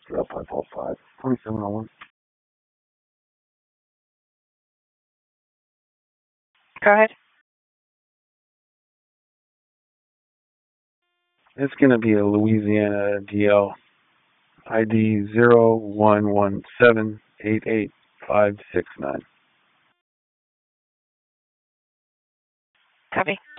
Oscar 545 2701. Go ahead. It's going to be a Louisiana DL ID 0117888569. Copy.